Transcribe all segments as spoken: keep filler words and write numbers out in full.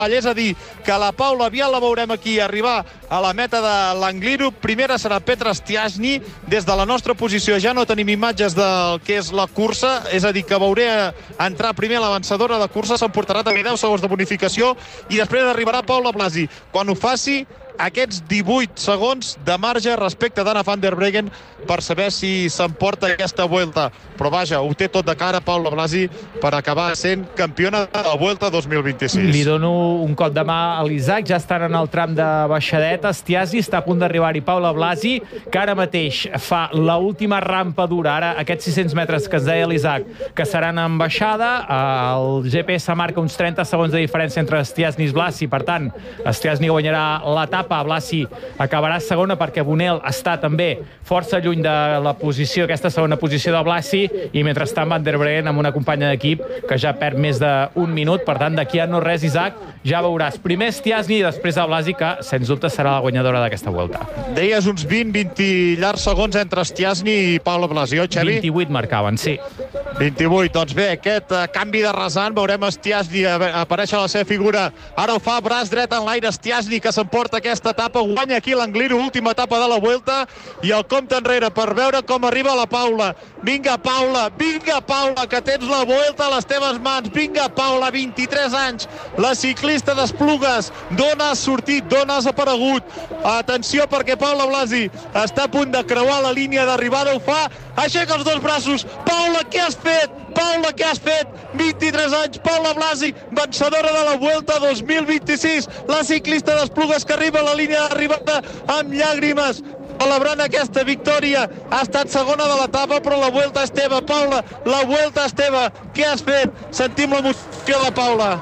és a dir, que la Paula aviat la veurem aquí arribar a la meta de l'Angliru. Primera serà Petra Stiassny. Des de la nostra posició ja no tenim imatges del que és la cursa, és a dir, que veuré entrar primer la vencedora de cursa, s'emportarà també deu segons de bonificació i després arribarà Paula Blasi. Quan ho faci, aquests divuit segons de marge respecte d'Anna van der Breggen per saber si s'emporta aquesta Vuelta. Però vaja, ho té tot de cara Paula Blasi per acabar sent campiona de la Vuelta dos mil vint-i-sis. Li dono un cop de mà a l'Isaac, ja estan en el tram de baixadeta. Stiassny està a punt d'arribar-hi Paula Blasi, que ara mateix fa l'última rampa dura, ara aquests sis-cents metres que ens deia l'Isaac, que seran en baixada. El G P S marca uns trenta segons de diferència entre Stiassny i Blasi, per tant, Stiassny guanyarà l'etapa. Blasi acabarà segona perquè Bonel està també força lluny de la posició, aquesta segona posició de Blasi, i mentrestant Van der Breggen amb una companya d'equip que ja perd més d'un minut. Per tant, d'aquí a no res, Isaac, ja veuràs primer Stiassny i després a Blasi, que sens dubte serà la guanyadora d'aquesta Vuelta. Deies uns vint vint llargs segons entre Stiassny i Paula Blasi, oi, Xavi? vint-i-vuit marcaven, sí. vint-i-vuit, doncs bé, aquest uh, canvi de rasant, veurem Stiassny aparèixer a la seva figura. Ara ho fa, braç dret en l'aire, Stiassny, que s'emporta aquesta etapa, guanya aquí l'Angliru, última etapa de la Vuelta, i el compte enrere per veure com arriba la Paula. Vinga, Paula, vinga, Paula, que tens la Vuelta a les teves mans. Vinga, Paula, vint-i-tres anys, la ciclista d'Esplugues. D'on has sortit, d'on has aparegut? Atenció, perquè Paula Blasi està a punt de creuar la línia d'arribada, ho fa, aixeca els dos braços. Paula, què has fet? Paula, què has fet? vint-i-tres anys, Paula Blasi, vencedora de la Vuelta dos mil vint-i-sis, la ciclista d'Esplugues que arriba a la línia d'arribada amb llàgrimes, celebrant aquesta victòria. Ha estat segona de l'etapa, però la Vuelta és teva, Paula, la Vuelta és teva. Què has fet? Sentim l'emoció de Paula.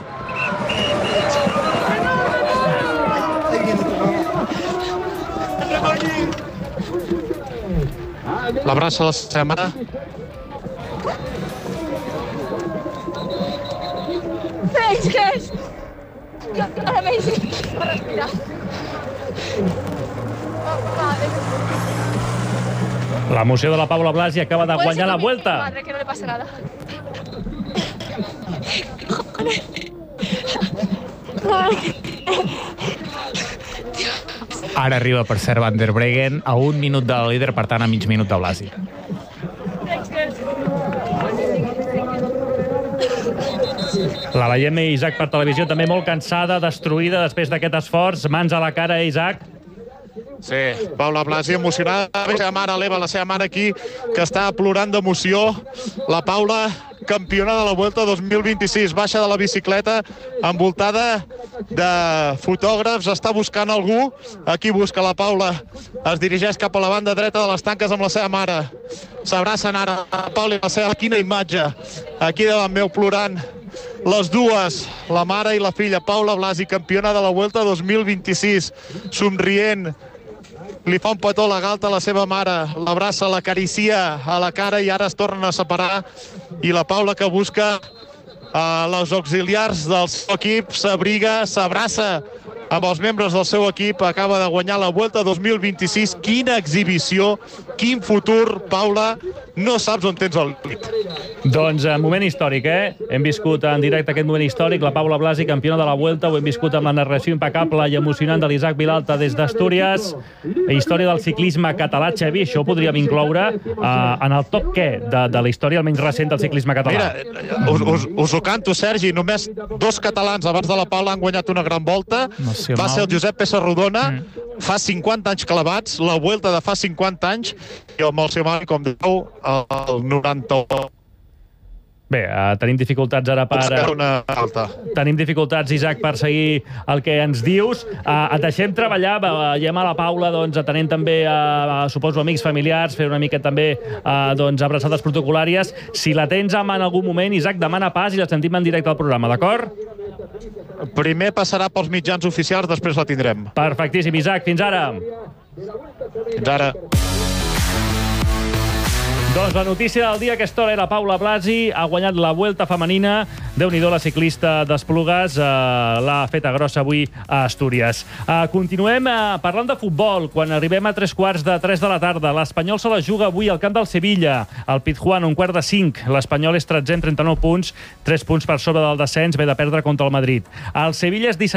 L'abraça la seva mare. Thanks, guys. You're amazing. Per respirar. L'emoció de la Paula Blasi acaba de guanyar la Vuelta. Madre, que no le pasa nada. Ara arriba, per cert, Van der Breggen a un minut de líder, per tant, a mig minut de Blasi. La veiem, Isaac, per televisió, també molt cansada, destruïda després d'aquest esforç. Mans a la cara, Isaac. Sí, Paula Blasi emocionada. La seva mare, l'Eva, la seva mare aquí, que està plorant d'emoció. La Paula, campiona de la Vuelta dos mil vint-i-sis, baixa de la bicicleta, envoltada de fotògrafs, està buscant algú. Aquí busca la Paula, es dirigeix cap a la banda dreta de les tanques amb la seva mare. S'abracen ara la Paula i la seva... Quina imatge, aquí davant meu plorant. Les dues, la mare i la filla. Paula Blasi, campiona de la Vuelta dos mil vint-i-sis, somrient. Li fa un petó a la galta a la seva mare, l'abraça, l'acaricia a la cara i ara es tornen a separar. I la Paula, que busca uh, les auxiliars del seu equip, s'abriga, s'abraça amb els membres del seu equip, acaba de guanyar la Vuelta dos mil vint-i-sis. Quina exhibició, quin futur, Paula, no saps on tens el límit. Doncs moment històric, eh? Hem viscut en directe aquest moment històric, la Paula Blasi, campiona de la Vuelta, ho hem viscut amb la narració impecable i emocionant de l'Isaac Vilalta des d'Astúries. Història del ciclisme català, Xavi, això ho podríem incloure uh, en el top què de, de la història almenys recent del ciclisme català. Mira, us, us, us ho canto, Sergi, només dos catalans abans de la Paula han guanyat una gran volta. No sé, va ser el Josep Pessarrodona, mm. fa cinquanta anys clavats, la Vuelta de fa cinquanta anys, i el Molsio Mali, com diu, el noranta-u. Bé, uh, tenim dificultats ara per... Una alta. Tenim dificultats, Isaac, per seguir el que ens dius. Uh, et deixem treballar, veiem a la Paula, doncs, atenent també, a, a, suposo, amics familiars, fer una mica també uh, doncs, abraçades protocolàries. Si la tens a mà en algun moment, Isaac, demana pas i la sentim en directe al programa, d'acord? Primer passarà pels mitjans oficials, després la tindrem. Perfectíssim, Isaac, fins ara. Fins ara. Doncs la notícia del dia a aquesta hora era Paula Blasi, ha guanyat la Vuelta femenina. Déu-n'hi-do, la ciclista d'Esplugues, eh, l'ha feta grossa avui a Astúries. Eh, continuem eh, parlant de futbol. Quan arribem a tres quarts de tres de la tarda, l'Espanyol se la juga avui al camp del Sevilla. Al Pizjuán, un quart de cinc. L'Espanyol és tretzè amb trenta-nou punts, tres punts per sobre del descens, ve de perdre contra el Madrid. El Sevilla és dissenyat